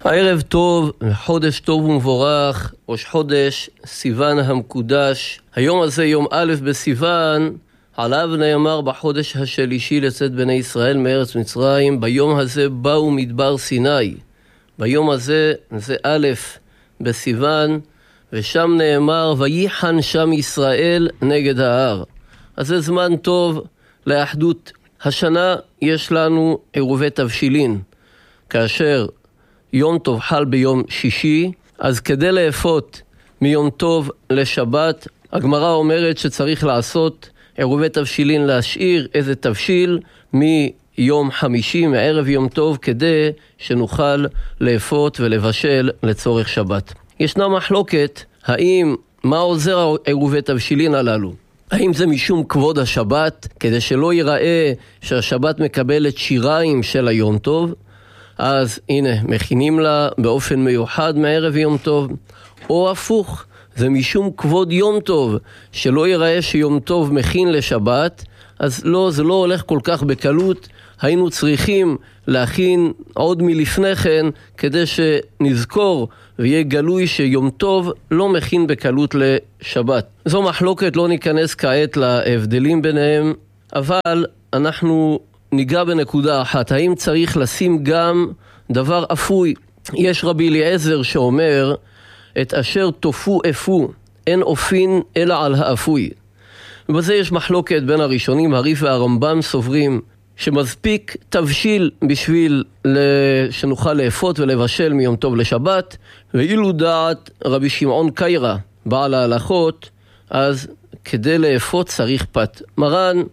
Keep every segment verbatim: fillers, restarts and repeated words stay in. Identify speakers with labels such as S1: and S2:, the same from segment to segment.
S1: הערב טוב, חודש טוב ומבורך, ראש חודש סיוון המקודש. היום הזה יום א' בסיוון, עליו נאמר בחודש השלישי לצאת בני ישראל מארץ מצרים. ביום הזה באו מדבר סיני. ביום הזה זה א' בסיוון, ושם נאמר ויחן שם ישראל נגד ההר. אז זה זמן טוב לאחדות. השנה יש לנו עירובי תבשילין, כאשר יום טוב חל ביום שישי, אז כדי לאפות מיום טוב לשבת, הגמרא אומרת שצריך לעשות עירובי תבשילין, להשאיר איזה תבשיל מיום חמישי, מערב יום טוב, כדי שנוכל לאפות ולבשל לצורך שבת. ישנה מחלוקת, האם, מה עוזר עירובי תבשילין הללו? האם זה משום כבוד השבת, כדי שלא ייראה שהשבת מקבלת שיריים של היום טוב? אז הנה, מכינים לה באופן מיוחד מערב יום טוב, או הפוך, זה משום כבוד יום טוב, שלא ייראה שיום טוב מכין לשבת, אז לא, זה לא הולך כל כך בקלות. היינו צריכים להכין עוד מלפני כן, כדי שנזכור ויהיה גלוי שיום טוב לא מכין בקלות לשבת. זו מחלוקת, לא ניכנס כעת להבדלים ביניהם, אבל אנחנו ניגע בנקודה אחת, האם צריך לשים גם דבר אפוי? יש רבי אליעזר שאומר, את אשר תופו אפו, אין אופין אלא על האפוי. ובזה יש מחלוקת בין הראשונים. הריף והרמב"ם סוברים שמספיק תבשיל בשביל שנוכל לאפות ולבשל מיום טוב לשבת, ואילו דעת רבי שמעון קיירה, בעל ההלכות, אז כדי לאפות צריך פת. מרן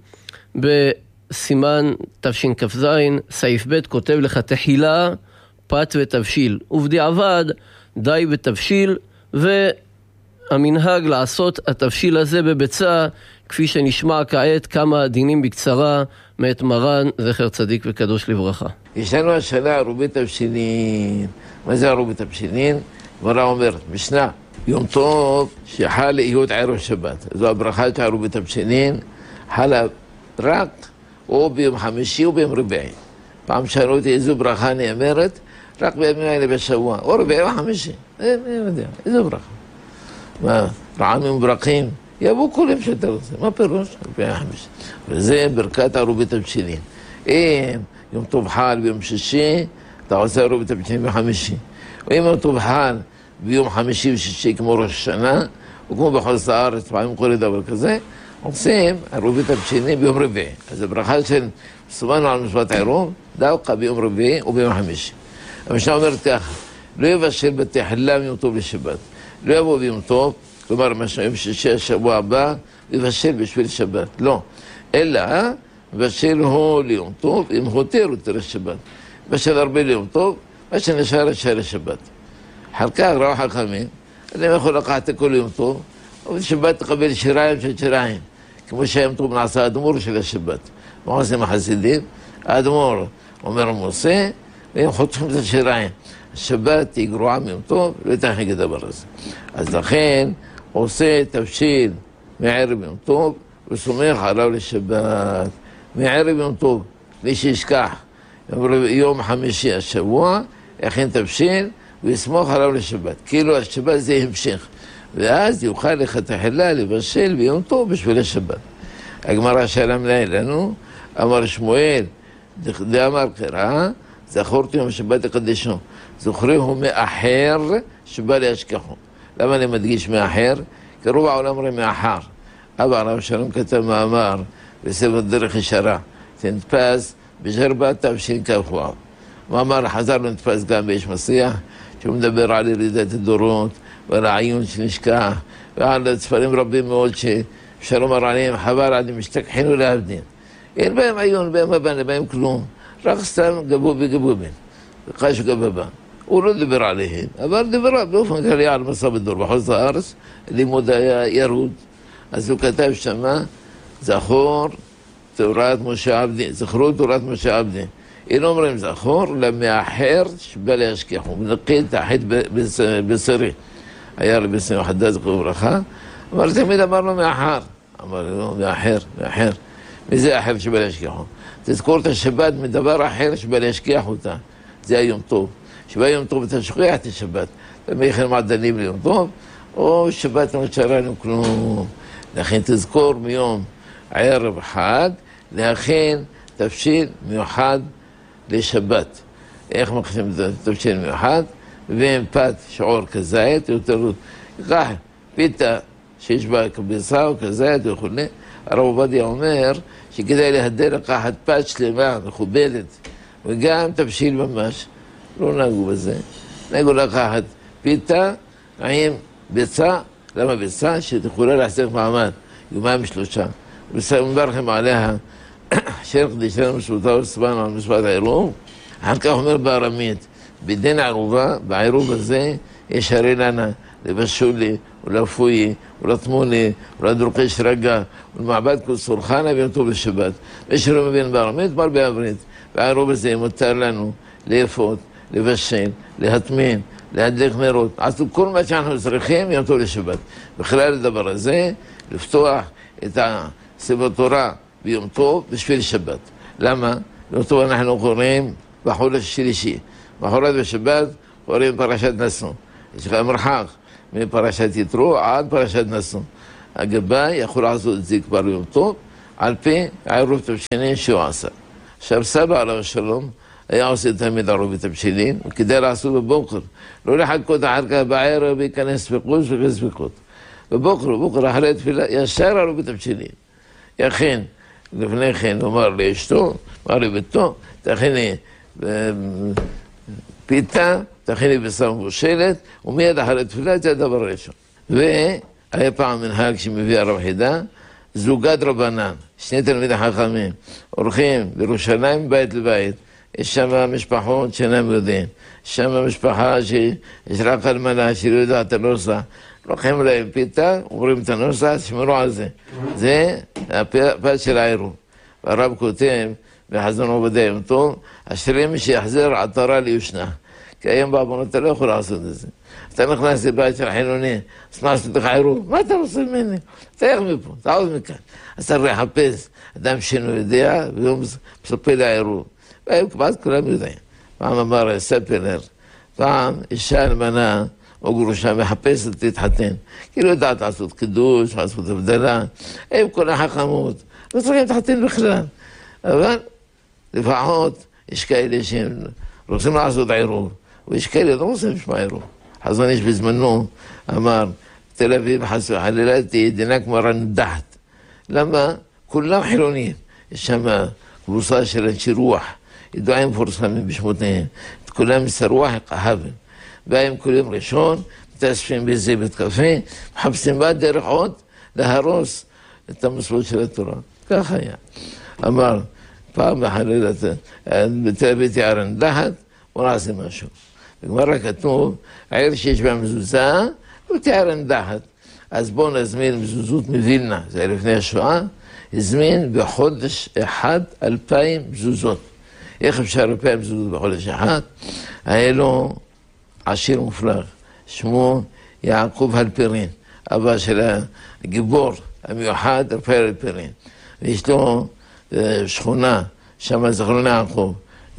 S1: בסימן תשכ"ז סעיף ב' כותב לך תחילה פת ותבשיל, ובדיעבד די בתבשיל, והמנהג לעשות התבשיל הזה בביצה, כפי שנשמע כעת כמה דינים בקצרה מאת מרן זכר צדיק וקדוש לברכה.
S2: יש לנו השאלה עירובי תבשילין. מה זה עירובי תבשילין? גמרא אומרת, משנה, יום טוב שחל להיות ערב שבת, זו הברכה של עירובי תבשילין, חלה רק או ביום חמישי או ביום רביעי. פעם שאלו אותי איזו ברכה נאמרת, רק בימים האלה בשבוע, או רביעי או חמישי. אני יודע, איזו ברכה. מה, רעמים וברכים? יבוא כולם שאתה רוצה. מה פירוש? רביעי חמישי. וזה ברכת עירובי תבשילין. אם יום טוב חל ביום שישי, אתה עושה עירובי תבשילין בחמישי. או אם יום טוב חל ביום חמישי ושישי כמו ראש השנה, או כמו בכל הארץ, פעמים קורה דבר כזה, עושים עירובי תבשילין ביום רביעי. אז הברכה של סומנו על מצוות עירוב, דווקא ביום רביעי וביום חמישי. המשנה אומרת ככה, לא יבשל בתחילה מיום טוב לשבת. לא יבוא ביום טוב, כלומר, יום שישי השבוע הבא, יבשל בשביל שבת. לא. אלא, יבשל הוא ליום טוב, אם הותר הוא תראה שבת. יבשל הרבה ליום טוב, מה שנשאר ישאר לשבת. אחר כך ראו חכמים, אני יכול לקחת כל יום טוב, אבל שבת תקבל שיריים של שיריים, כמו שהיום טוב נעשה האדמו"ר של השבת. מה עושים החסידים? האדמו"ר אומר מוסה, והם חותכים את השיריים. השבת היא גרועה מיום טוב, לא יתכן כדבר הזה. אז לכן עושה תבשיל מערב יום טוב, וסומך עליו לשבת. מערב יום טוב, מי שישכח, יום חמישי השבוע, יכין תבשיל, ויסמוך עליו לשבת. כאילו השבת זה המשך. ואז יוכל לכתחילה לבשל ביום טוב בשביל השבת. הגמרא שאלה מנהל לנו, אמר שמואל, דאמר קרא, זכורתי יום שבת לקדשו. זוכריהו מאחר שבא להשכחו. למה אני מדגיש מאחר? כי רוב העולם רואה מאחר. אבא הרב שלום כתב מאמר בספר דרך ישרה, שנתפס בג'רבה תשכ"ו. מאמר חזר ונתפס גם באיש מסיח, שהוא מדבר על ירידת הדורות ועל העיון שנשכח ועל ספרים רבים מאוד ששלום הרעלים חבר עד משתכחינו להבדין. אין בהם עיון, בהם הבן, בהם כלום, רק סתם גבו בגבובין, וקש גבבה. הוא לא דיבר עליהם, אבל דיבר באופן כללי על מסע בדור. בכל הארץ לימוד היה ירוד, אז הוא כתב שמה, זכור תורת משה עבדי, זכרו תורת משה עבדי. אין אומרים זכור, למאחר שבא להשכחו, מנקי תחת בשרי. היה רבי סמי חדד זכרו ברכה, אבל תמיד אמרנו מאחר. אמר לו, מאחר, מאחר. מי זה אחר שבא להשכחו? תזכור את השבת מדבר אחר שבא להשכח אותה. זה היום טוב. שבא יום טוב אתה שוכח את השבת. ומייחל מעדנים ליום טוב, או שבת לא נשארה לנו כלום. לכן תזכור מיום ערב חג, להכין תבשיל מיוחד לשבת. איך מכינים תבשיל מיוחד? ועם פת שעור כזית, יותר כך, פיתה שיש בה כביסה או כזית וכו'. הרב עובדיה אומר שכדאי להדר לקחת פת שלמה, מכובדת, וגם תבשיל ממש. לא נהגו בזה. נהגו לקחת פיתה עם ביצה. למה ביצה? שתכולה להחזיק מעמד יומיים שלושה. ומברכים עליה שרח דשרנו שבותה וסבנו על משפט העירוב. אחר כך אומר בארמית, בדין ערובה, בעירוב הזה יש הרי לנה לבשולי ולפוי ולתמוני ולדרוקש רגע ולמעבד כל סורחנה ויום טוב לשבת. מי שלא מבין בארמית, בר בעברית. בעירוב הזה מותר לנו לאפות, לבשל, להטמין, להדליק נרות. עשו כל מה שאנחנו צריכים יום טוב לשבת. בכלל הדבר הזה, לפתוח את ספר תורה ביום טוב בשביל שבת. למה? ביום טוב אנחנו קוראים בחודש השלישי. בחורת בשבת קוראים פרשת נשוא. יש לך מרחק מפרשת יתרו עד פרשת נשוא. הגבאי יכול לעשות את זה כבר ביום טוב, על פי העירוב תבשילין שהוא עשה. עכשיו סבא עליו השלום היה עושה תמיד עירוב תבשילין, וכדי לעשות בבוקר, לא לחכות אחר כך בערב וייכנס ספקות וספקות. בבוקר, בבוקר אחרי תפילה, ישר עירוב תבשילין. יכין, לפני כן אומר לאשתו, אמר לביתו, תכיני פיתה, תכיני בשר מבושלת, ומיד אחרי תפילה זה הדבר הראשון. והיה פעם מנהג שמביא הרב חידה, זוגת רבנן, שני תלמידי חכמים, הולכים בירושלים בית לבית, יש שם משפחות שאינם יודעים, יש שם משפחה שיש רק אלמנה שלא יודעת את הנוסח, לוקחים להם פיתה, אומרים את הנוסח, תשמרו על זה. זה הפת של העירוב. והרב כותב בחזון עובדיה יום טוב, אשרי מי שיחזר עטרה ליושנה. כי היום בעוונות אתה לא יכול לעשות את זה. אתה נכנס לבית של חילוני, אז מה עשית לך עירוב? מה אתה רוצה ממני? תלך מפה, תעוד מכאן. אז צריך לחפש אדם שאינו יודע, והוא מספר לעירוב. והיום כמעט כולם יודעים. פעם אמר ספלר, פעם אישה אלמנה או גרושה מחפשת להתחתן. כי לא יודעת לעשות קידוש, לעשות הבדלה. הם כל החכמות. לא צריכים להתחתן בכלל. אבל לפחות יש כאלה שהם רוצים לעשות עירוב, ויש כאלה לא רוצים לשמוע עירוב. חזון איש בזמנו אמר, תל אביב חלילתי דינה כמו רנדחת. למה? כולם חילונים. יש שם קבוצה של אנשי רוח, ידועים מפורסמים בשמותיהם. כולם מסרוח קהבן. באים כולם ראשון, מתאספים באיזה בית קפה, מחפשים בה דרך עוד להרוס את המסורת של התורה. כך היה. אמר, פעם בחלילת, בתל אביב תהיה רנדחת, בוא נעשה משהו. בגמרא כתוב, העיר שיש בה מזוזה, לא תהיה רנדחת. אז בואו נזמין מזוזות מווילנה, זה לפני השואה, הזמין בחודש אחד אלפיים מזוזות. איך אפשר אלפיים מזוזות בחודש אחד? היה לו עשיר מופלג, שמו יעקב הלפרין, אבא של הגיבור המיוחד, רפאל הלפרין. ויש לו שכונה, שם זכרון יעקב,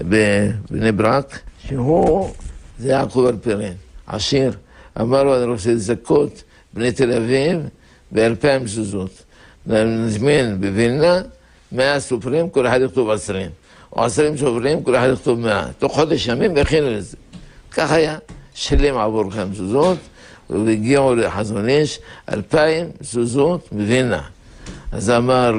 S2: בבני ברק, שהוא, זה יעקב הלפרין, עשיר. אמר לו, אני רוצה לזכות בני תל אביב באלפיים מזוזות. נזמין בווילנה, מאה סופרים, כל אחד יכתוב עשרים. או עשרים סופרים, כל אחד יכתוב מאה. תוך חודש ימים והכינו לזה. כך היה, שלים עבור כמה מזוזות, והגיעו לחזון איש, אלפיים מזוזות מווילנה. אז אמר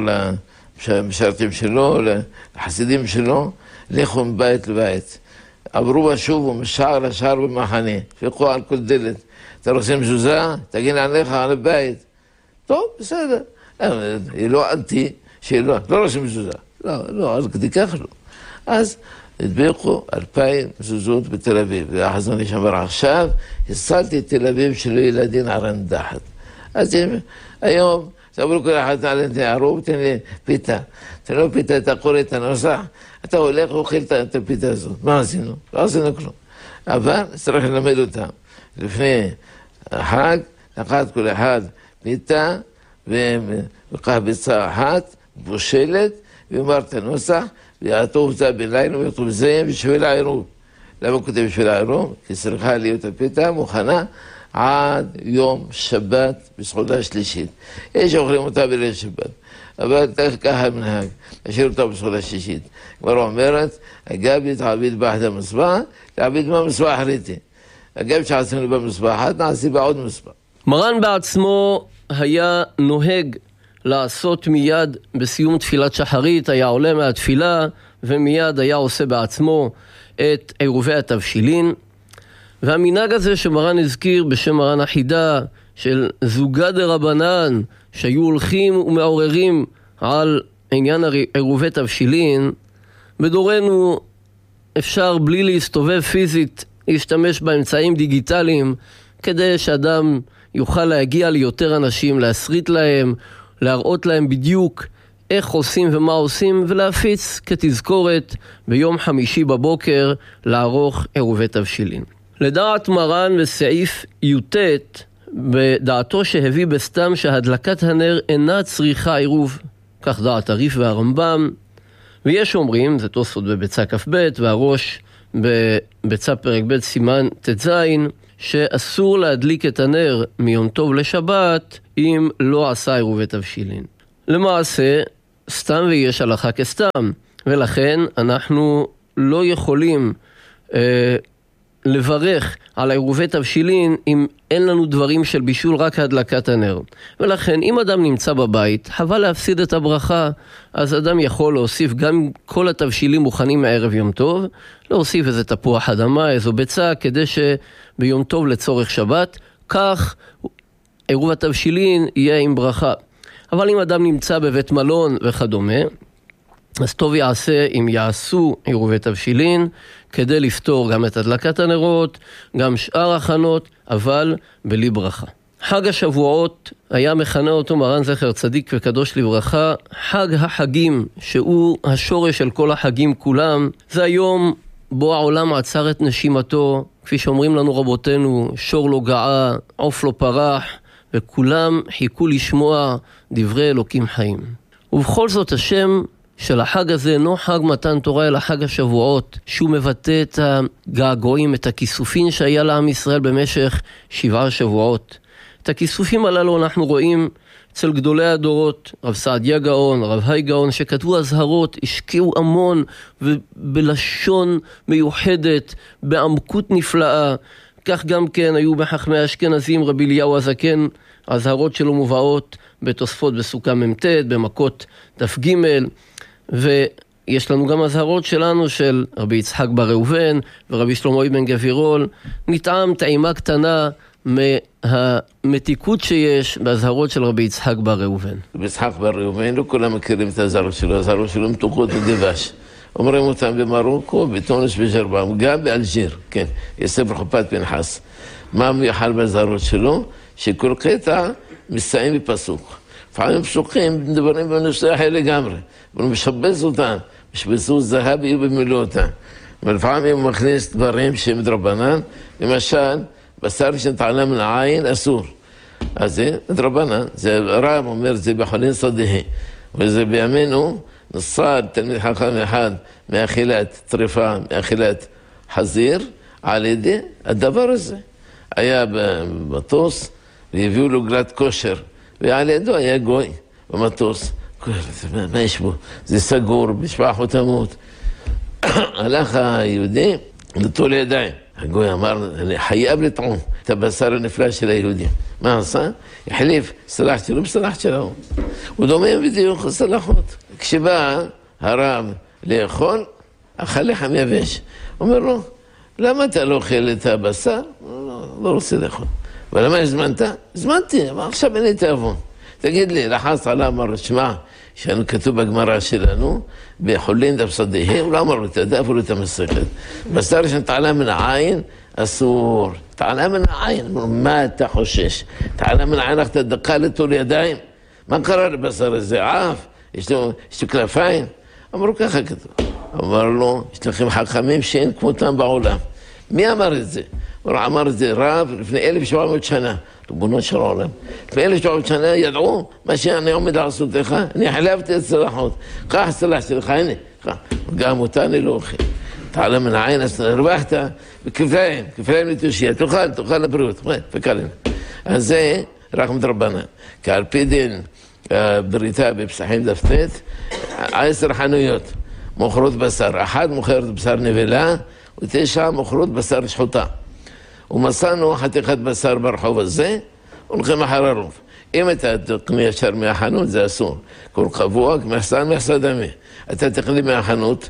S2: למשרתים שלו, לחסידים שלו, לכו מבית לבית. עברו בשובו משער לשער במחנה, פיקחו על כל דלת. אתה רוצה מזוזה? תגין עליך על הבית. טוב, בסדר. היא לא אנטי, שהיא לא, לא רוצה מזוזה. לא, לא, אז תיקח לו. אז הדביקו אלפיים מזוזות בתל אביב. והחזון איש אמר, עכשיו הסלתי את תל אביב שלא ילדין הרנדחת. אז היום, תאמרו כל אחד על העירוב, תן לי פיתה. תן לו פיתה, אתה קורא את הנוסח, אתה הולך ואוכל את הפיתה הזאת. מה עשינו? לא עשינו כלום. אבל צריך ללמד אותם. לפני החג, לקחת כל אחד פיתה, ולקח ביצה אחת, מבושלת, ואמר את הנוסח, ויעטוב אותה בלילה, ויעטוב זה בשביל העירוב. למה הוא כותב בשביל העירוב? כי צריכה להיות הפיתה מוכנה עד יום שבת בסעודה השלישית. יש אוכלים אותה בליל שבת, אבל ככה המנהג, להשאיר אותה בסעודה השלישית. כבר אומרת, הגבי תעביד באחד המסבח, תעביד במסבח אחריתי. הגבי שעשינו במסבחת, נעשי בעוד מסבח.
S1: מרן בעצמו היה נוהג לעשות מיד בסיום תפילת שחרית, היה עולה מהתפילה ומיד היה עושה בעצמו את עירובי התבשילין. והמנהג הזה שמרן הזכיר בשם מרן החידה של זוגה דרבנן שהיו הולכים ומעוררים על עניין עירובי תבשילין, בדורנו אפשר בלי להסתובב פיזית להשתמש באמצעים דיגיטליים כדי שאדם יוכל להגיע ליותר אנשים, להסריט להם, להראות להם בדיוק איך עושים ומה עושים, ולהפיץ כתזכורת ביום חמישי בבוקר לערוך עירובי תבשילין. לדעת מרן בסעיף י"ט, בדעתו שהביא בסתם שהדלקת הנר אינה צריכה עירוב, כך דעת הריף והרמב"ם, ויש אומרים, זה תוספות בביצה כ"ב והראש בביצה פרק ב' סימן ט"ז, שאסור להדליק את הנר מיום טוב לשבת אם לא עשה עירובי תבשילין. למעשה, סתם ויש הלכה כסתם, ולכן אנחנו לא יכולים אה, לברך על עירובי תבשילין אם אין לנו דברים של בישול, רק הדלקת הנר. ולכן אם אדם נמצא בבית, חבל להפסיד את הברכה, אז אדם יכול להוסיף גם כל התבשילים מוכנים מערב יום טוב, להוסיף איזה תפוח אדמה, איזו ביצה, כדי שביום טוב לצורך שבת, כך עירוב התבשילין יהיה עם ברכה. אבל אם אדם נמצא בבית מלון וכדומה, אז טוב יעשה אם יעשו עירובי תבשילין, כדי לפתור גם את הדלקת הנרות, גם שאר הכנות, אבל בלי ברכה. חג השבועות היה מכנה אותו מרן זכר צדיק וקדוש לברכה, חג החגים, שהוא השורש של כל החגים כולם. זה היום בו העולם עצר את נשימתו, כפי שאומרים לנו רבותינו, שור לא געה, עוף לא פרח, וכולם חיכו לשמוע דברי אלוקים חיים. ובכל זאת השם של החג הזה אינו חג מתן תורה, אלא חג השבועות, שהוא מבטא את הגעגועים, את הכיסופים שהיה לעם ישראל במשך שבעה שבועות. את הכיסופים הללו אנחנו רואים אצל גדולי הדורות, רב סעדיה גאון, רב היי גאון, שכתבו הזהרות, השקיעו המון ובלשון מיוחדת, בעמקות נפלאה. כך גם כן היו בחכמי האשכנזים, רבי אליהו הזקן, הזהרות שלו מובאות בתוספות בסוכה ממ"ט, במכות דף ג', ויש לנו גם הזהרות שלנו של רבי יצחק בר ראובן ורבי שלמה אבן גבירול. נטעם טעימה קטנה מהמתיקות שיש בהזהרות של רבי יצחק בר ראובן.
S2: רבי יצחק בר ראובן, לא כולם מכירים את הזהרות שלו, הזהרות שלו מתוקות מדבש. אומרים אותם במרוקו, בתונס, בג'רבם, גם באלג'יר, כן, יש ספר חופת פנחס. מה מיוחד בהזהרות שלו? שכל קטע מסיים בפסוק. לפעמים פסוקים מדברים בנושא אחר לגמרי, אבל הוא משבץ אותם, משבצו זהב יהיו במילוא אותם. ולפעמים הוא מכניס דברים שהם דרבנן, למשל, בשר שנטענה מן העין אסור. אז זה דרבנן, זה רב אומר, זה בחולין סודיהי, וזה בימינו, נصاد תלמיד חכם אחד מאכילת טריפה, מאכילת חזיר, על ידי הדבר הזה. היה במטוס, והביאו לו גלת כושר, ועל ידו היה גוי במטוס. מה יש בו? זה סגור, בשפעה חותמות. הלך היהודי, נטו לידיים. הגוי אמר, אני חייב לטעום את הבשר הנפלא של היהודים. מה עשה? החליף, סלחת שלו בסלחת שלו. הוא דומם בדיוק סלחות. כשבא הרב לאכול, אכל לחם יבש. אומר לו, למה אתה לא אוכל את הבשר? לא, לא רוצה לאכול. ולמה הזמנת? הזמנתי, אבל עכשיו אין לי תאבון. תגיד לי, לחץ עליו, אמר, שמע, שאנו כתוב בגמרא שלנו, בחולין דף סודיהי, הוא לא אמר לו, אתה יודע, אפילו את המסכת. בשר שנטענה מן העין, אסור. טענה מן העין, אמרו, מה אתה חושש? טענה מן העין, אתה דקה לטול ידיים. מה קרה לבשר הזה? עף? יש לו, יש לו כנפיים? אמרו, ככה כתוב. אמר לו, יש לכם חכמים שאין כמותם בעולם. מי אמר את זה? הוא אמר את זה רב לפני אלף שבע מאות שנה. ריבונו של העולם. לפני אלף שבע מאות שנה ידעו מה שאני עומד לעשות לך. אני חלבתי את צלחות. קח צלח שלך, הנה. גם אותה אני לא אוכל. תעלם מן העין, אז הרווחת בכפליים, כפליים לתושייה, תאכל, תאכל לבריאות, וקלן. אז זה רק מדרבנן. כי על פי דין בריתה בפסחים דפטט, עשר חנויות מוכרות בשר, אחת מוכרת בשר נבלה, ותשע מוכרות בשר שחוטה. ומצאנו חתיכת בשר ברחוב הזה, הולכים אחר הרוב. אם אתה תקנה ישר מהחנות, זה אסור. כל קבוע, מחסן, מחסה דמי. אתה תקנה מהחנות,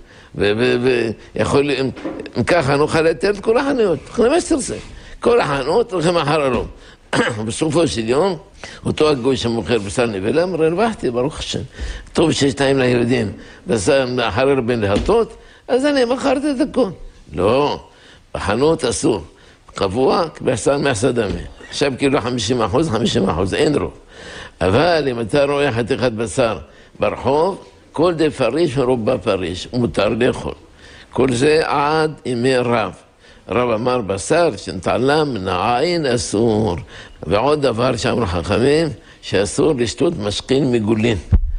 S2: ויכול, אם ככה נוכל לתת את כל החנויות. תקנה מה שתרצה. כל החנות הולכים אחר הרוב. בסופו של יום, אותו הגוי שמוכר בשר נבלה, אמר, הרווחתי, ברוך השם. טוב שיש טעים לילדים, בשר אחר הרבה להטות, אז אני מכרתי את הכל. לא, בחנות אסור. קבוע, מחסן, מחסה דמי. עכשיו כאילו חמישים אחוז, חמישים אחוז, אין רוב. אבל אם אתה רואה חתיכת בשר ברחוב, כל די פריש ורובה פריש, מותר לאכול. כל זה עד ימי רב. רב אמר בשר שנתעלם מן העין אסור. ועוד דבר שאמרו חכמים, שאסור לשתות משקין מגולין.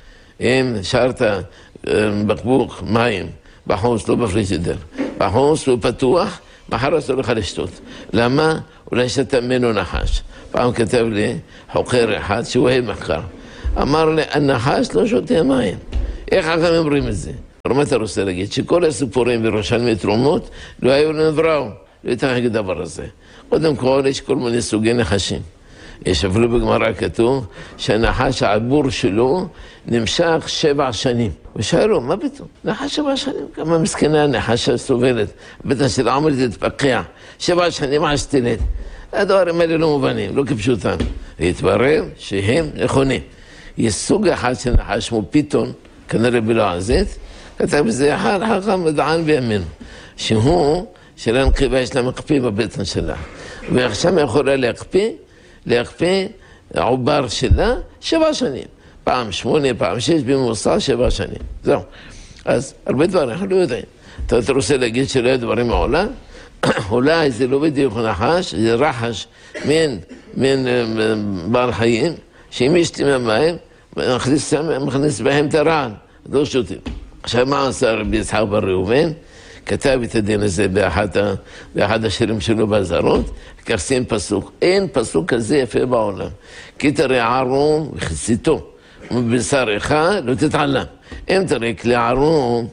S2: אם שרת בקבוק מים בחוץ, לא בפריג'ידר, בחוץ הוא פתוח, מחר אסור לך לשתות. למה? אולי שאתה ממנו נחש. פעם כתב לי חוקר אחד שהוא אוהב מחקר. אמר לי, הנחש לא שותה מים. איך חכמים אומרים את זה? מה אתה רוצה להגיד? שכל הסיפורים בירושלמי תרומות לא היו נבראו. לא הייתה להגיד דבר הזה. קודם כל, יש כל מיני סוגי נחשים. יש אפילו בגמרא כתוב שהנחש העבור שלו נמשך שבע שנים. ושאלו, מה פתאום? נחש שבע שנים? כמה מסכנה הנחש סובלת. בטח של העמל תתפקע. שבע שנים עשתנת. הדברים האלה לא מובנים, לא כפשוטם. והתברר שהם נכונים. יש סוג אחד של נחש כמו פיתון, כנראה בלועזית, כתב בזה אחד חכם מדען בימינו, שהוא של הנקבה יש לה מקפיא בבטן שלה. ועכשיו יכולה להקפיא, להקפיא העובר שלה שבע שנים. פעם שמונה, פעם שש, בממוצע שבע שנים. זהו. אז הרבה דברים, אנחנו לא יודעים. אתה רוצה להגיד שלא יהיו דברים מעולם? אולי זה לא בדיוק נחש, זה רחש מן, מן בעל חיים, שאם ישתים המים, מכניס, מכניס בהם את הרעל, לא שותים. עכשיו מה עשה רבי יצחק בר ראובן? כתב את הדין הזה באחד, באחד השירים שלו באזהרות, כך שים פסוק. אין פסוק כזה יפה בעולם. כי תראה ערום וחציתו, ובשר אחד לא תתעלם. אם תראה כלי ערום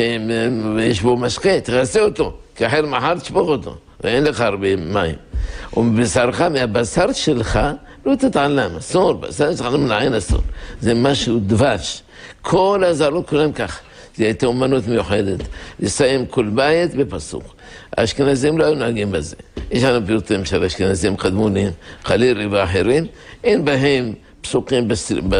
S2: שיש בו משקה, תכסה אותו. כי אחר מחר תשפוך אותו, ואין לך הרבה מים. ובשרך, מהבשר שלך, לא תתעלם, אסור, בשר שלך לא מנעין אסור. זה משהו דבש. כל הזרות כולם כך. זה הייתה אומנות מיוחדת. לסיים כל בית בפסוק. האשכנזים לא היו נהגים בזה. יש לנו פיוטים של אשכנזים קדמונים, חלילי ואחרים, אין בהם פסוקים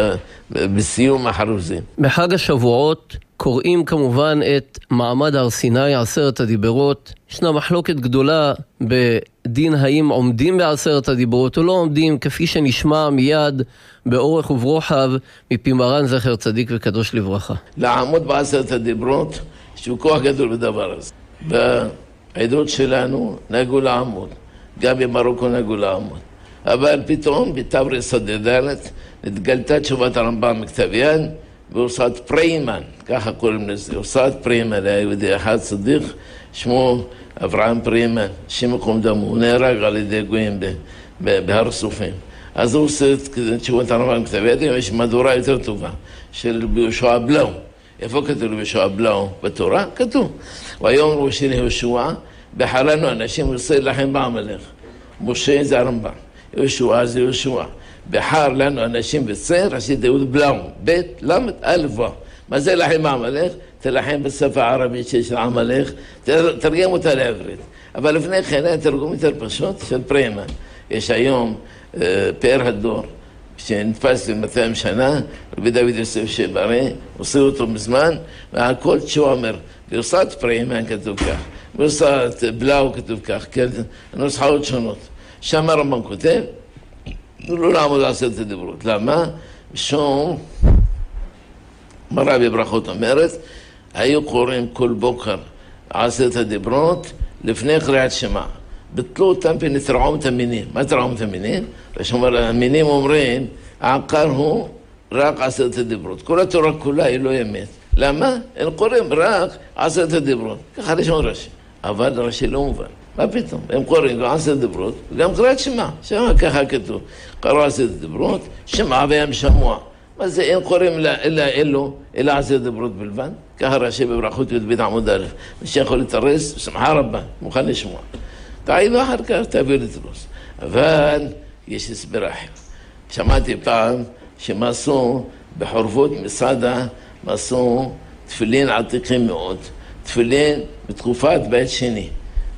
S2: בסיום החרוזים.
S1: בחג השבועות קוראים כמובן את מעמד הר סיני, עשרת הדיברות. ישנה מחלוקת גדולה בדין האם עומדים בעשרת הדיברות או לא עומדים, כפי שנשמע מיד באורך וברוחב מפי מרן זכר צדיק וקדוש לברכה.
S2: לעמוד בעשרת הדיברות, שהוא כוח גדול בדבר הזה. בעדות שלנו נהגו לעמוד, גם במרוקו נהגו לעמוד. אבל פתאום בתורי סודי דלת נתגלתה תשובת הרמב"ם מכתב יד, בהוצאת פריימן, ככה קוראים לזה, הוצאת פריימן, היה יהודי אחד צדיק, שמו אברהם פריימן, שם מקום דמו, הוא נהרג על ידי גויים בהר סופים. אז הוא עושה את תשובת הרמב"ם מכתב יד, יש מהדורה יותר טובה, של יהושע בלאו. איפה כתוב יהושע בלאו בתורה? כתוב. והיום ראו של יהושע, בחרנו אנשים עושה לכם בעמלך. משה זה הרמב"ם, יהושע זה יהושע. בחר לנו אנשים בצר, עשית יהוד בלאו, בית, למד, אלף ו. מה זה לחם בעמלך? תלחם בשפה הערבית של עמלך, תרגם אותה לעברית. אבל לפני כן היה תרגום יותר פשוט של פריימן. יש היום פאר הדור, שנתפס ל-מאתיים שנה, רבי דוד יוסף שברי, עושה אותו מזמן, והכל שהוא אומר, בהוצאת פריימן כתוב כך, בהוצאת בלאו כתוב כך, נוסחאות שונות. שם הרמב"ם כותב, לא לעמוד עשרת הדיברות. למה? משום, מראה בברכות אומרת, היו קוראים כל בוקר עשרת הדיברות לפני קריאת שמע. ביטלו אותם ונתרעום את המינים. מה תרעום את המינים? ושאומר, המינים אומרים, העיקר הוא רק עשרת הדיברות. כל התורה כולה היא לא אמת. למה? הם קוראים רק עשרת הדיברות. ככה לשון רש"י. אבל רש"י לא מובן. מה פתאום? הם קוראים גם עשרת הדיברות, וגם קריאת שמע. שמע ככה כתוב. קראו עשרת הדיברות, שמע והם שמוע. מה זה? אין קוראים אלא אלו, אלא עשרת הדיברות בלבד. ככה רש"י בברכות י"ב עמוד א'. מי שיכול לתרס, שמחה רבה, מוכן לשמוע. תעידו אחר כך, תעביר לתרוס. אבל יש הסבר אחר. שמעתי פעם שמסו בחורבות מסעדה, מסו תפילין עתיקים מאוד. תפילין בתקופת בית שני.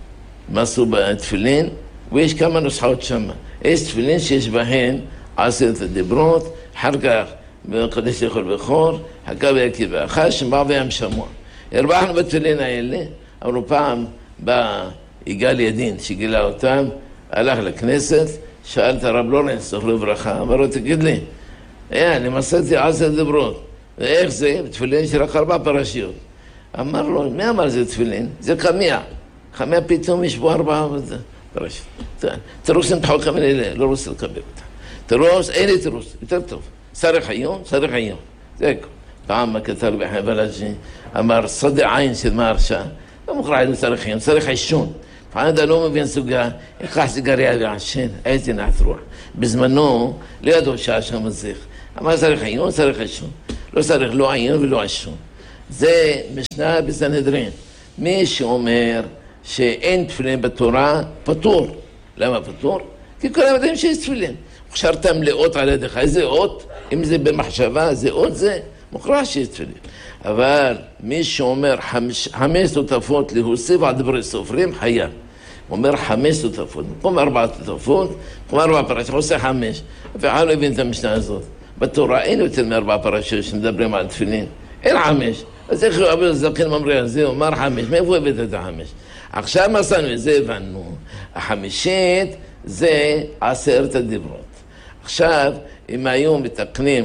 S2: מסו בתפילין, ויש כמה נוסחאות שם. יש תפילין שיש בהן עשרת הדיברות, אחר כך בקדש לכל בכור, חכה ויקיר ואכל, שמע והם שמוע. הרווחנו בתפילין האלה, אבל פעם בא יגאל ידין שגילה אותם, הלך לכנסת, שאל את הרב לורנס, זכרו לברכה, אמר לו, תגיד לי, אה, אני מסרתי עשרת דיברות, ואיך זה? בתפילין של רק ארבע פרשיות. אמר לו, מי אמר זה תפילין? זה חמיה. חמיה פתאום יש בו ארבע פרשיות. תירוס אין תחוקה מלילה, לא רוצה לקבל אותה. תירוס, אין לי תירוס, יותר טוב. צריך היום, צריך היום. זה הכל. פעם הכתר בחבלג'י, אמר, סודה עין של מהרשה, לא מוכרח לנו צריך היום, צריך עישון. פעם אתה לא מבין סוגה, יקח סיגריה ועשן, איזה נחת רוח. בזמנו, לא ידעו שהעשן מזיך. אמר, צריך עיון, צריך עישון. לא צריך לא עיון ולא עישון. זה משנה בסנהדרין. מי שאומר שאין תפילין בתורה, פטור. למה פטור? כי כולם יודעים שיש תפילין. הכשרתם לאות על ידך, איזה אות? אם זה במחשבה, זה אות זה, מוכרח שיש תפילין. אבל מי שאומר חמש, חמש תותפות להוסיף על דברי סופרים, חייב. הוא אומר חמש תותפות, במקום ארבע תותפות, במקום ארבע פרשות, עושה חמש. ואף לא הבין את המשנה הזאת. בתורה אין יותר מארבע פרשות שמדברים על תפילין. אין חמש. אז איך אבו זקן ממריח זה, הוא אמר חמש, מאיפה הבאת את החמש? עכשיו מסענו את זה, הבנו. החמישית זה עשרת הדיברות. עכשיו, אם היום מתקנים,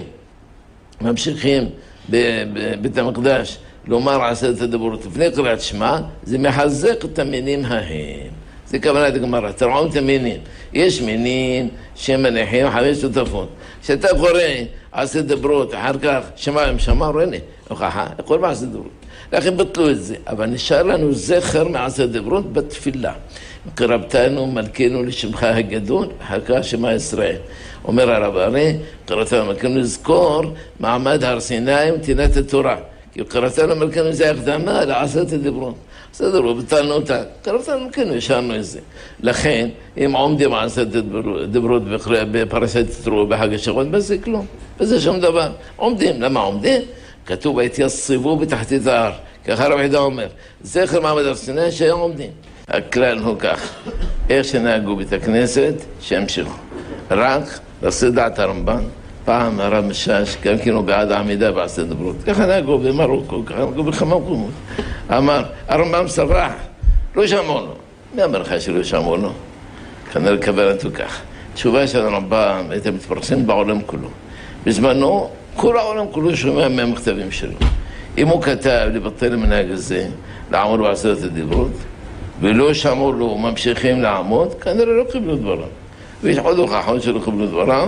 S2: ממשיכים בבית המקדש לומר עשרת הדיברות לפני קריאת שמע, זה מחזק את המינים ההם. זה כוונת הגמרא, תראו את המינים. יש מינים שמניחים חמש תותפות. כשאתה קורא עשרת הדיברות, אחר כך שמע הם שמע, הנה, הוכחה, הכל בעשרת הדיברות. לכן בטלו את זה, אבל נשאר לנו זכר מעשרת הדיברות בתפילה. קרבתנו מלכנו לשמך הגדול, אחר כך שמע ישראל. אומר הרב הרי, קראתנו מלכנו לזכור מעמד הר סיני ונתינת התורה. כי קראתנו מלכנו זה הקדמה לעשרת הדיברות. בסדר, ובטלנו אותה. קראתנו מלכנו, השארנו את זה. לכן, אם עומדים עשרת הדיברות בפרשת יתרו בחג השבועות, בזה כלום. בזה שום דבר. עומדים. למה עומדים? כתוב, התייצבו בתחתית ההר. ככה רב חידה אומר, זכר מעמד הר סיני שהיום עומדים. הכלל הוא כך, איך שנהגו בית הכנסת, שהמשיכו. רק לעשות דעת הרמב"ן, פעם הרב משש, גם כן הוא בעד העמידה בעשרת הדיברות. ככה נהגו במרוקו, ככה נהגו בכמה מקומות. אמר, הרמב"ם סבח, לא שמעו לו. מי אמר לך שלא שמעו לו? כנראה כוונתו כך. תשובה של הרמב"ם הייתה מתפרסמת בעולם כולו. בזמנו, כל העולם כולו שומע מהמכתבים שלו. אם הוא כתב לבטל המנהג הזה, לעמוד בעשרת הדיברות, ולא שמעו לו, ממשיכים לעמוד, כנראה לא קיבלו דברם. ויש עוד הוכחות שלא קיבלו דברם.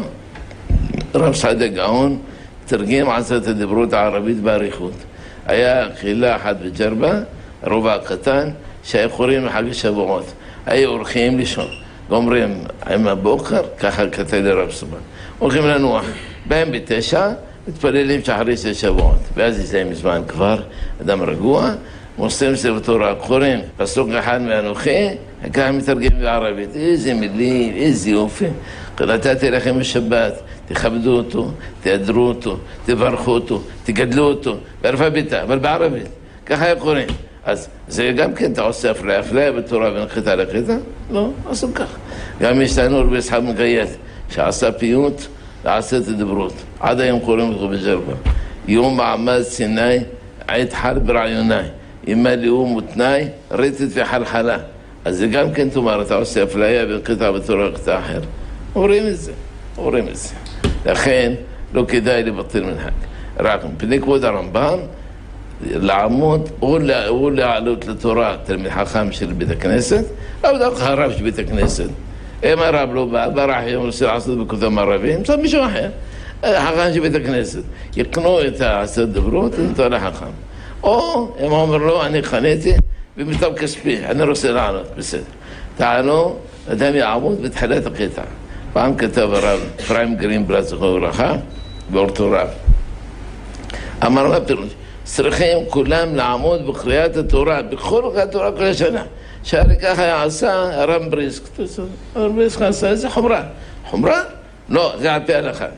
S2: רב סעדיה גאון תרגם עשרת הדיברות הערבית בעריכות. היה קהילה אחת בג'רבה, רובע הקטן, שהיה קוראים לחג השבועות. היו הולכים לישון, ואומרים, עם הבוקר, ככה כתב לרב סובן. הולכים לנוח, בהם בתשע, מתפללים שאחרי של שבועות. ואז יסיים זמן כבר, אדם רגוע, מוסרים ספר תורה, קוראים, פסוק אחד מהנוחי, ככה מתרגמים בערבית. איזה מילים, איזה יופי. נתתי לכם בשבת, תכבדו אותו, תיאדרו אותו, תברכו אותו, תגדלו אותו, בערפה ביתה, אבל בערבית. ככה היה קוראים. אז זה גם כן, אתה עושה אפליה, אפליה בתורה ונחתה לחתה? לא, עשו כך. גם יש לנו רבי יצחק מגייט, שעשה פיוט לעשרת הדיברות. עד היום קוראים אותו בג'רבה. יום מעמד סיני, עת חל ברעיוני. אימה לאום ותנאי, רטט וחלחלה. אז זה גם כן תאמר, אתה עושה אפליה וקטע בתורה וקטע אחר. אומרים את זה, אומרים את זה. לכן לא כדאי לבטל מנהג. רק מפני כבוד הרמב"ם, לעמוד או לעלות לתורה תלמיד חכם של בית הכנסת, אבל דווקא הרב של בית הכנסת. אם הרב לא בא, ברח יום רוצה לעשות בכותב ערבים, צריך מישהו אחר. החכם של בית הכנסת, יקנו את העשרת דברות, זה לחכם. או אם הוא אומר לו, אני חניתי במכתב כספי, אני רוצה לענות, בסדר. טענו, אדם יעמוד בתחילת הקטע. פעם כתב הרב אפרים גרינבלט, זכרו לברכה, באורתו רב. אמר מה פירוש? צריכים כולם לעמוד בקריאת התורה, בכל קריאת התורה כל השנה. שהרי ככה יעשה הרב בריסק. הרב בריסק עשה איזה חומרה. חומרה? לא, זה על פי ההלכה.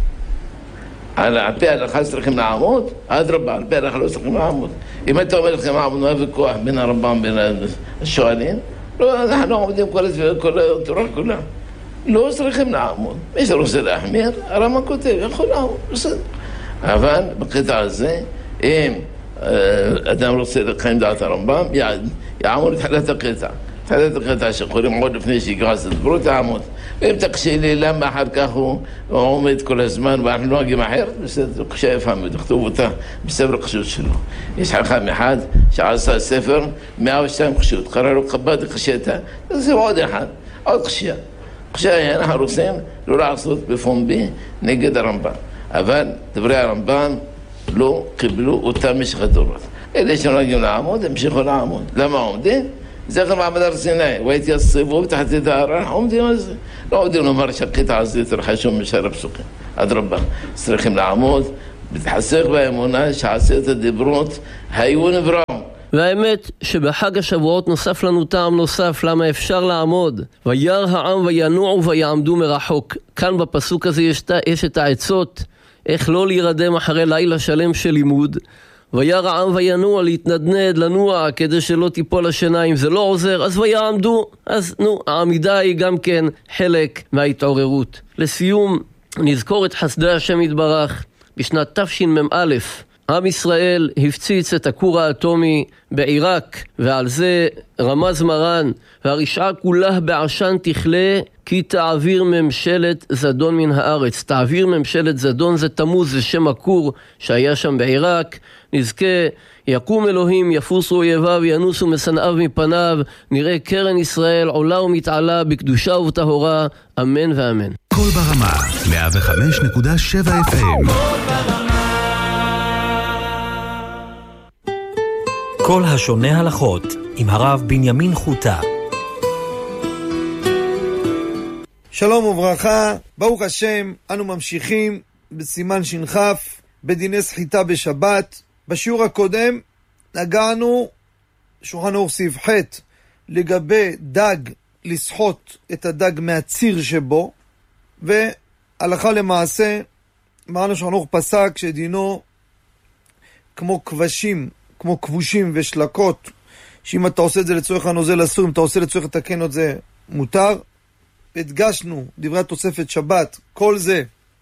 S2: על פי ההלכה צריכים לעמוד? אדרבה, על פי ההלכה לא צריכים לעמוד. אם אתה אומר לכם לעמוד, מה ויכוח בין הרמב"ם בין השואלים? לא, אנחנו עומדים כל התורה כולה. לא צריכים לעמוד. מי שרוצה להחמיר, הרמב"ם כותב, יכול לעמוד, בסדר. אבל בקטע הזה, אם אדם רוצה לקיים דעת הרמב"ם, יעמוד לתחילת הקטע. תחילת הקטע שקוראים עוד לפני שיקרא את הדברות, יעמוד. ואם תקשי לי למה אחר כך הוא עומד כל הזמן ואנחנו לא נוהגים אחרת, בסדר, קשה יפה, תכתוב אותה בספר קשות שלו. יש חכם אחד שעשה ספר מאה ושתיים קשות, קרא לו כבד קשתה, זה עוד אחד, עוד קשיה. קשיה אנחנו רוצים לא לעשות בפומבי נגד הרמב"ם. אבל דברי הרמב"ם לא קיבלו אותם משך הדורות. אלה שנוהגים לעמוד, המשיכו לעמוד. למה עומדים? זכר מעמד הר סיני, והתייצבו בתחתית ההר, עומדים על זה. לא עומדים לומר שהקטע הזה יותר חשוב משאר הפסוקים. אדרבה, צריכים לעמוד, להתחזק באמונה שעשרת הדיברות היו נבראו.
S1: והאמת שבחג השבועות נוסף לנו טעם נוסף למה אפשר לעמוד. וירא העם וינועו ויעמדו מרחוק. כאן בפסוק הזה יש, יש את העצות איך לא להירדם אחרי לילה שלם של לימוד. וירא העם וינוע, להתנדנד, לנוע, כדי שלא תיפול השינה. אם זה לא עוזר, אז ויעמדו. אז נו, העמידה היא גם כן חלק מההתעוררות. לסיום, נזכור את חסדי השם יתברך. בשנת תשמ"א עם ישראל הפציץ את הכור האטומי בעיראק, ועל זה רמז מרן, והרשעה כולה בעשן תכלה, כי תעביר ממשלת זדון מן הארץ. תעביר ממשלת זדון זה תמוז, זה שם הכור שהיה שם בעיראק. נזכה, יקום אלוהים, יפוסו אויביו, ינוסו משנאיו מפניו, נראה קרן ישראל עולה ומתעלה בקדושה ובטהורה, אמן ואמן.
S3: כל ברמה, מאה וחמש נקודה שבע אף אם.
S4: כל השונה הלכות עם הרב בנימין חוטה.
S5: שלום וברכה, ברוך השם, אנו ממשיכים בסימן שנחף בדיני סחיטה בשבת. בשיעור הקודם נגענו שולחן ערוך סעיף ח' לגבי דג, לסחוט את הדג מהציר שבו, והלכה למעשה אמרנו שולחן ערוך פסק שדינו כמו כבשים, כמו כבושים ושלקות, שאם אתה עושה את זה לצורך הנוזל אסור, אם אתה עושה לצורך לתקן את זה מותר. הדגשנו דברי התוספת שבת, כל זה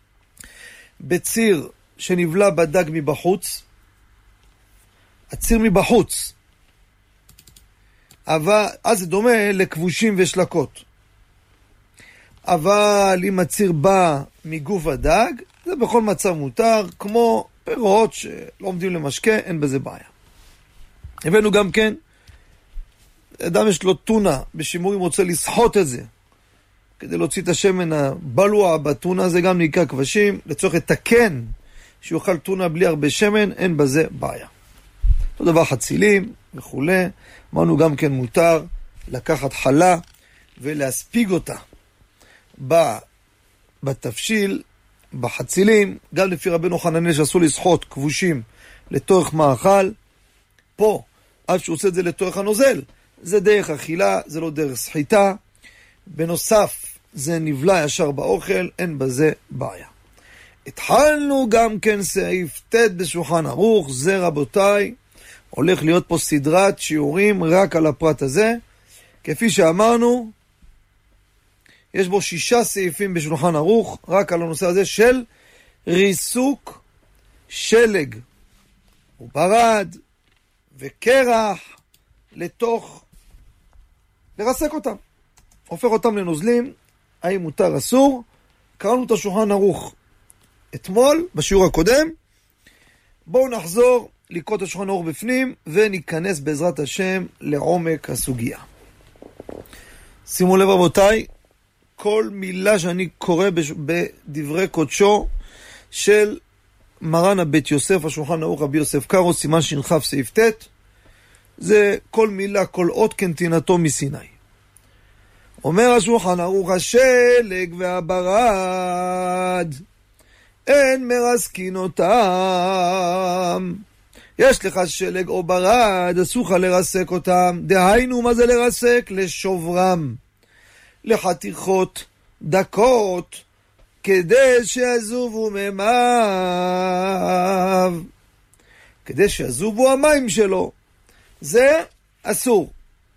S5: בציר שנבלה בדג מבחוץ, הציר מבחוץ, אבל אז זה דומה לכבושים ושלקות. אבל אם הציר בא מגוף הדג, זה בכל מצב מותר, כמו פירות שלא עומדים למשקה, אין בזה בעיה. הבאנו גם כן, אדם יש לו טונה בשימורים, רוצה לסחוט את זה כדי להוציא את השמן הבלוע בטונה, זה גם נקרא כבשים, לצורך לתקן שיוכל טונה בלי הרבה שמן, אין בזה בעיה. אותו דבר חצילים וכו'. אמרנו גם כן מותר לקחת חלה ולהספיג אותה בתפשיל, בחצילים, גם לפי רבנו חננאל שאסור לסחוט כבושים לתוך מאכל. פה, אף שהוא עושה את זה לתוך הנוזל, זה דרך אכילה, זה לא דרך סחיטה. בנוסף, זה נבלה ישר באוכל, אין בזה בעיה. התחלנו גם כן סעיף ת' בשולחן ערוך, זה רבותיי, הולך להיות פה סדרת שיעורים רק על הפרט הזה. כפי שאמרנו, יש בו שישה סעיפים בשולחן ערוך, רק על הנושא הזה של ריסוק שלג וברד וקרח לתוך, לרסק אותם, הופך אותם לנוזלים, האם מותר אסור. קראנו את השולחן ערוך אתמול בשיעור הקודם. בואו נחזור לקרוא את השולחן ערוך בפנים וניכנס בעזרת השם לעומק הסוגיה. שימו לב רבותיי, כל מילה שאני קורא בדברי קודשו של מרן הבית יוסף, השולחן ערוך רבי יוסף קארו, סימן שנחף סעיף ט', זה כל מילה, כל אות כנתינתו מסיני. אומר השולחן ערוך, השלג והברד, אין מרסקין אותם. יש לך שלג או ברד, אסור לך לרסק אותם. דהיינו, מה זה לרסק? לשוברם, לחתיכות דקות, כדי שיזובו מימיו, כדי שיזובו המים שלו. זה אסור.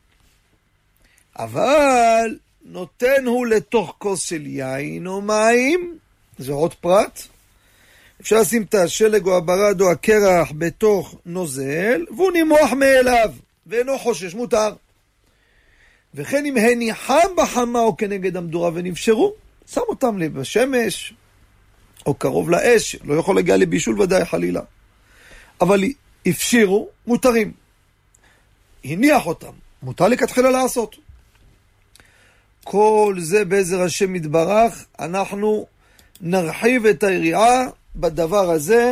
S5: אבל נותן הוא לתוך כוס של יין או מים, זה עוד פרט. אפשר לשים את השלג או הברד או הקרח בתוך נוזל, והוא נמוח מאליו, ואינו חושש, מותר. וכן אם הניחם בחמה או כנגד המדורה ונפשרו, שם אותם בשמש, או קרוב לאש, לא יכול להגיע לבישול ודאי חלילה. אבל הפשירו, מותרים. הניח אותם, מותר לכתחילה לעשות. כל זה בעזר השם יתברך, אנחנו נרחיב את היריעה בדבר הזה,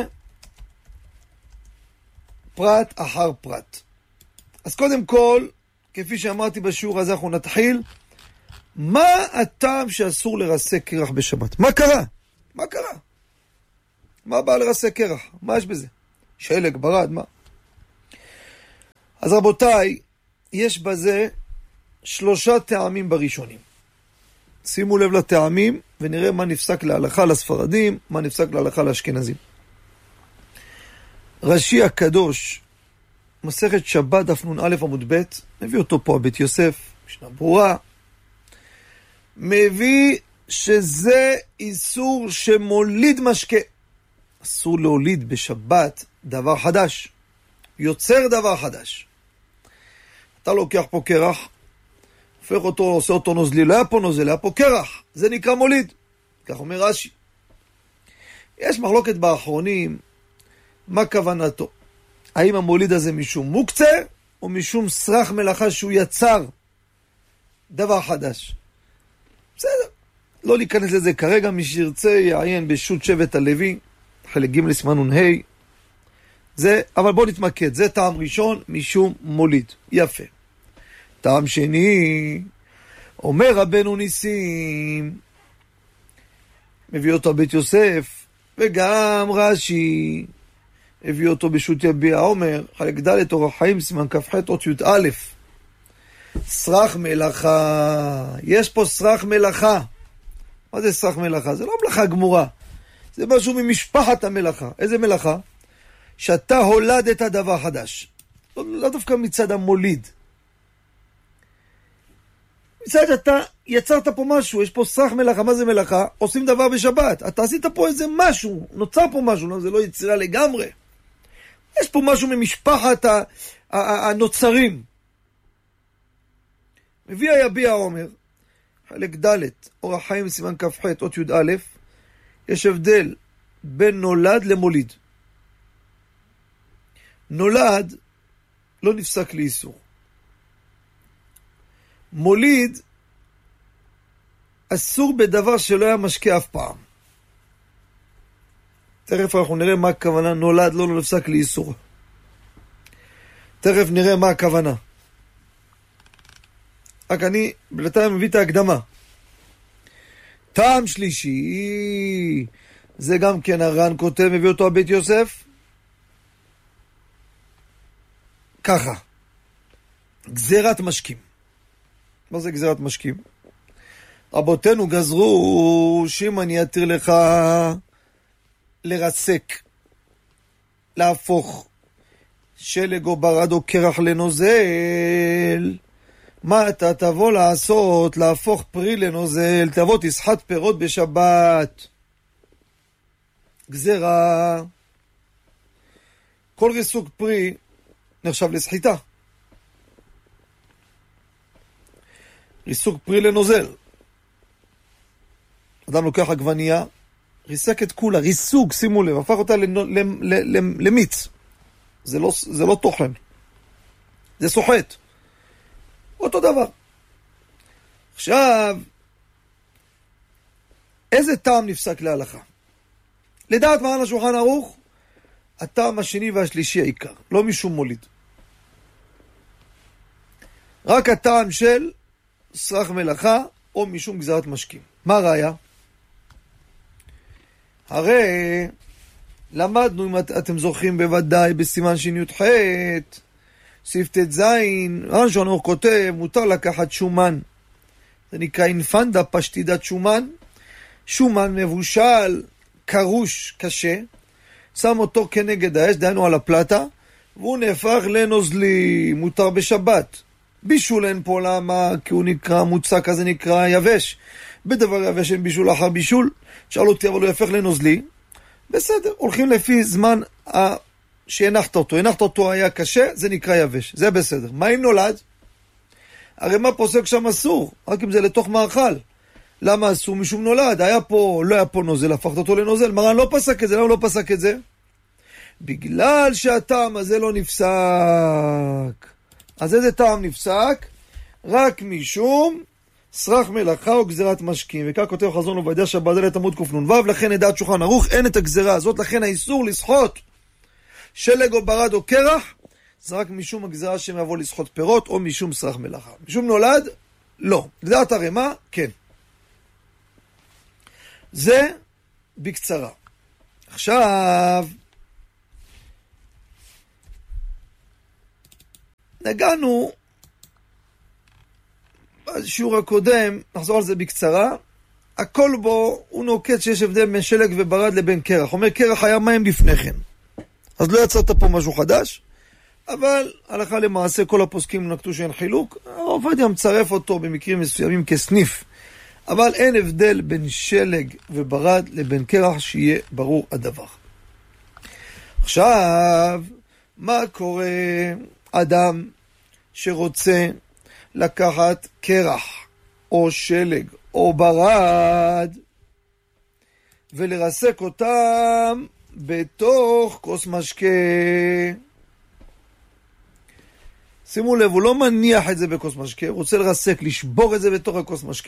S5: פרט אחר פרט. אז קודם כל, כפי שאמרתי בשיעור הזה, אנחנו נתחיל. מה הטעם שאסור לרסק קרח בשבת? מה קרה? מה קרה? מה בא לרסק קרח? מה יש בזה? שלג, ברד, מה? אז רבותיי, יש בזה שלושה טעמים בראשונים. שימו לב לטעמים ונראה מה נפסק להלכה לספרדים, מה נפסק להלכה לאשכנזים. רש"י הקדוש, מסכת שבת דף נ"א עמוד ב', מביא אותו פה הבית יוסף, משנה ברורה, מביא שזה איסור שמוליד משקה. אסור להוליד בשבת דבר חדש, יוצר דבר חדש. אתה לוקח פה קרח, הופך אותו, עושה אותו נוזלי, לא היה פה נוזל, היה פה קרח, זה נקרא מוליד. כך אומר רש"י. יש מחלוקת באחרונים, מה כוונתו? האם המוליד הזה משום מוקצה, או משום סרח מלאכה שהוא יצר דבר חדש? בסדר, לא להיכנס לזה כרגע, מי שירצה יעיין בשו"ת שבט הלוי, חלק ג' סימן נ"ה, זה, אבל בוא נתמקד, זה טעם ראשון, משום מוליד, יפה. טעם שני, אומר רבנו ניסים, מביא אותו בית יוסף, וגם רש"י, הביא אותו בשו"ת יביע עומר, חלק ד' אורח חיים, סימן כ"ח אות י"א. סרח מלאכה, יש פה סרח מלאכה. מה זה סרח מלאכה? זה לא מלאכה גמורה, זה משהו ממשפחת המלאכה. איזה מלאכה? שאתה הולדת דבר חדש. לא, לא דווקא מצד המוליד. מצד שאתה יצרת פה משהו, יש פה סרח מלאכה. מה זה מלאכה? עושים דבר בשבת. אתה עשית פה איזה משהו, נוצר פה משהו, לא, זה לא יצירה לגמרי. יש פה משהו ממשפחת הנוצרים. מביא היביע עומר, חלק ד' אורח חיים סימן כ"ח אות י"א, יש הבדל בין נולד למוליד. נולד לא נפסק לאיסור. מוליד אסור בדבר שלא היה משקה אף פעם. תכף אנחנו נראה מה הכוונה נולד לא נפסק לאיסור. תכף נראה מה הכוונה. רק אני בינתיים מביא את ההקדמה. טעם שלישי, זה גם כן הר"ן כותב, מביא אותו הבית יוסף. ככה, גזירת משקים. מה זה גזירת משקים? רבותינו גזרו שאם אני אתיר לך לרסק, להפוך שלג או ברד או קרח לנוזל, מה אתה תבוא לעשות? להפוך פרי לנוזל, תבוא תסחט פירות בשבת. גזירה. כל ריסוק פרי נחשב לסחיטה. ריסוק פרי לנוזל. אדם לוקח עגבנייה, ריסק את כולה, ריסוק, שימו לב, הפך אותה למיץ. זה לא, זה לא תוכן. זה סוחט. אותו דבר. עכשיו, איזה טעם נפסק להלכה? לדעת מרן השולחן ערוך, הטעם השני והשלישי העיקר, לא משום מוליד. רק הטעם של סרח מלאכה או משום גזרת משקים. מה ראיה? הרי למדנו, אם את, אתם זוכרים בוודאי, בסימן שי"ח, סעיף ט"ז, מרן השולחן ערוך כותב, מותר לקחת שומן. זה נקרא אינפנדה, פשטידת שומן. שומן מבושל, קרוש, קשה, שם אותו כנגד האש, דיינו על הפלטה, והוא נהפך לנוזלי, מותר בשבת. בישול אין פה, למה? כי הוא נקרא מוצק, אז זה נקרא יבש. בדבר יבש אין בישול אחר בישול. שאל אותי, אבל הוא יהפך לנוזלי. בסדר, הולכים לפי זמן ה... שהנחת אותו. הנחת אותו היה קשה, זה נקרא יבש. זה בסדר. מה אם נולד? הרי מה פוסק שם אסור? רק אם זה לתוך מאכל. למה אסור? משום נולד. היה פה, לא היה פה נוזל, הפכת אותו לנוזל. מרן לא פסק את זה. למה לא פסק את זה? בגלל שהטעם הזה לא נפסק. אז איזה טעם נפסק? רק משום סרח מלאכה או גזירת משקים. וכך כותב חזון עובדיה שבדלת עמוד קנ"ו, לכן לדעת שולחן ערוך אין את הגזירה הזאת, לכן האיסור לסחוט שלג או ברד או קרח, זה רק משום הגזירה שהם יבוא לסחוט פירות או משום סרח מלאכה. משום נולד? לא. לדעת הרמה? כן. זה בקצרה. עכשיו נגענו בשיעור הקודם, נחזור על זה בקצרה, הכל בו הוא נוקט שיש הבדל בין שלג וברד לבין קרח. אומר קרח היה מים לפני כן, אז לא יצרת פה משהו חדש, אבל הלכה למעשה כל הפוסקים נקטו שאין חילוק. הרב עובדיה מצרף אותו במקרים מסוימים כסניף, אבל אין הבדל בין שלג וברד לבין קרח, שיהיה ברור הדבר. עכשיו, מה קורה? אדם שרוצה לקחת קרח או שלג או ברד ולרסק אותם בתוך כוס משקה. שימו לב, הוא לא מניח את זה בכוס משקה, הוא רוצה לרסק, לשבור את זה בתוך הכוס משקה.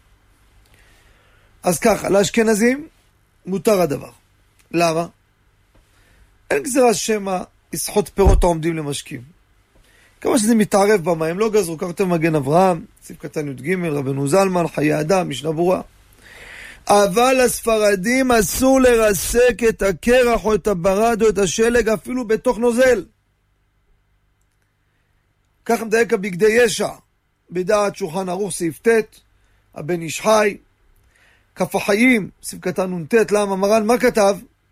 S5: אז ככה, לאשכנזים מותר הדבר. למה? אין גזירה שמה יסחוט פירות העומדים למשקים. כמה שזה מתערב במים, לא גזרו, כך כותב מגן אברהם, סעיף קטן י"ג, רבנו זלמן, חיי אדם, משנה ברורה. אבל הספרדים אסור לרסק את הקרח או את הברד או את השלג אפילו בתוך נוזל. כך מדייק הבגדי ישע, בדעת שולחן ערוך סעיף ט', הבן איש חי, כף החיים, סעיף קטן נ"ט. למה? מרן מה כתב?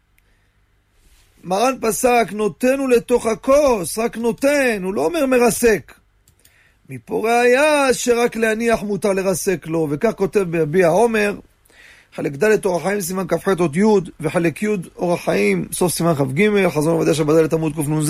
S5: מרן פסק, נותנו לתוך הכוס, רק נותן, הוא לא אומר מרסק. מפה ראיה שרק להניח מותר לרסק לו, וכך כותב ביביע עומר, חלק ד' אורח חיים סימן כ"ח אות י', וחלק י' אורח חיים סוף סימן כ"ג, חזון עובדיה שבדלת עמוד קנ"ז.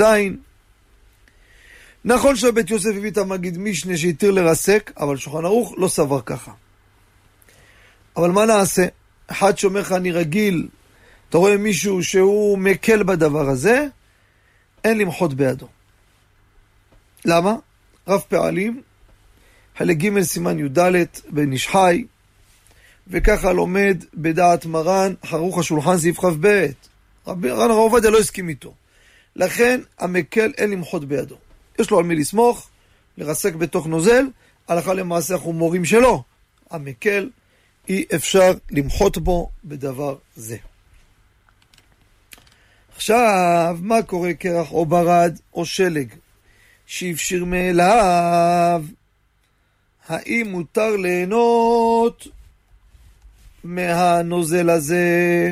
S5: נכון שבית יוסף הביא את המגיד משנה שהתיר לרסק, אבל שולחן ערוך לא סבר ככה. אבל מה נעשה? אחד שאומר לך אני רגיל, אתה רואה מישהו שהוא מקל בדבר הזה, אין למחות בידו. למה? רב פעלים, חלק ג' סימן י"ד בן איש חי, וככה לומד בדעת מרן ערוך השולחן סעיף כ"ב. רב הרב עובדיה לא הסכים איתו. לכן המקל אין למחות בידו. יש לו על מי לסמוך, לרסק בתוך נוזל, הלכה למעשה אנחנו מורים שלו. המקל אי אפשר למחות בו בדבר זה. עכשיו, מה קורה קרח או ברד או שלג שאפשר מאליו? האם מותר ליהנות מהנוזל הזה?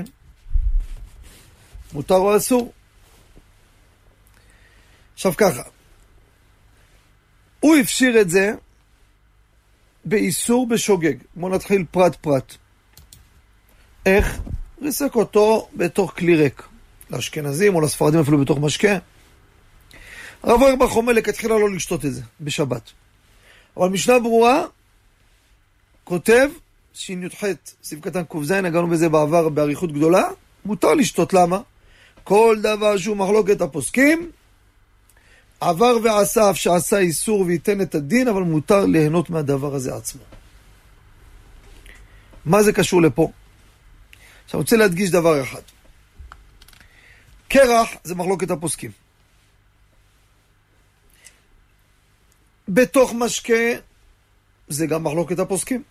S5: מותר או אסור? עכשיו ככה, הוא אפשר את זה באיסור בשוגג. בואו נתחיל פרט פרט. איך? ריסק אותו בתוך כלי ריק. לאשכנזים או לספרדים אפילו בתוך משקה. הרב אורבך אומר לכתחילה לא לשתות את זה בשבת. אבל משנה ברורה כותב שי"ח סעיף קטן ק"ז, הגענו בזה בעבר בעריכות גדולה, מותר לשתות. למה? כל דבר שהוא מחלוקת הפוסקים, עבר ועשה אף שעשה איסור וייתן את הדין, אבל מותר ליהנות מהדבר הזה עצמו. מה זה קשור לפה? עכשיו אני רוצה להדגיש דבר אחד. קרח זה מחלוקת הפוסקים. בתוך משקה זה גם מחלוקת הפוסקים.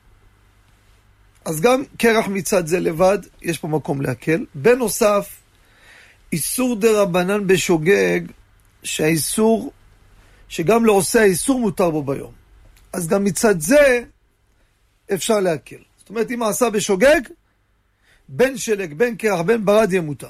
S5: אז גם קרח מצד זה לבד, יש פה מקום להקל. בנוסף, איסור דרבנן בשוגג, שהאיסור, שגם לעושה האיסור מותר בו ביום. אז גם מצד זה אפשר להקל. זאת אומרת, אם העשה בשוגג, בין שלג, בין קרח, בין ברד יהיה מותר.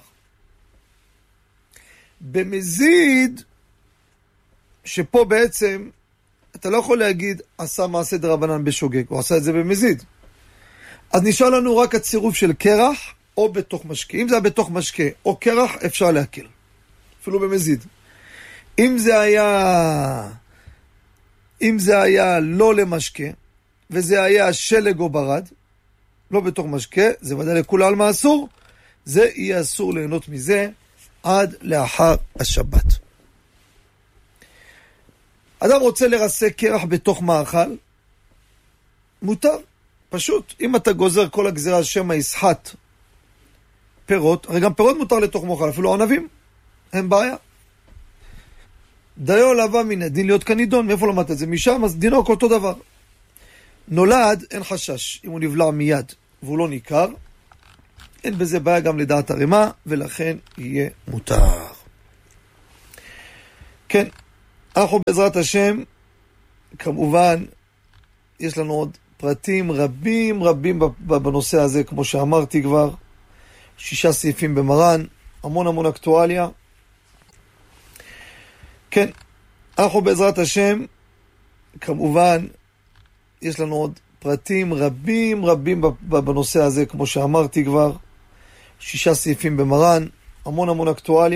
S5: במזיד, שפה בעצם, אתה לא יכול להגיד, עשה מעשה דרבנן בשוגג, הוא עשה את זה במזיד. אז נשאר לנו רק הצירוף של קרח, או בתוך משקה. אם זה היה בתוך משקה, או קרח, אפשר להקל. אפילו במזיד. אם זה היה, אם זה היה לא למשקה, וזה היה שלג או ברד, לא בתוך משקה, זה ודאי לכולה על מה אסור, זה יהיה אסור ליהנות מזה, עד לאחר השבת. אדם רוצה לרסק קרח בתוך מאכל, מותר, פשוט. אם אתה גוזר כל הגזירה שמא יסחט פירות, הרי גם פירות מותר לתוך מאכל, אפילו ענבים, אין בעיה. דיו לבא מן הדין להיות כנידון, מאיפה למדת את זה? משם, אז דינו אותו דבר. נולד, אין חשש, אם הוא נבלע מיד והוא לא ניכר, אין בזה בעיה גם לדעת הרימה, ולכן יהיה מותר. כן, אנחנו בעזרת השם, כמובן, יש לנו עוד פרטים רבים רבים בנושא הזה, כמו שאמרתי כבר, שישה סעיפים במרן, המון המון אקטואליה. כן, אנחנו בעזרת השם, כמובן, יש לנו עוד פרטים רבים רבים בנושא הזה, כמו שאמרתי כבר, שישה סעיפים במרן, המון המון אקטואליה.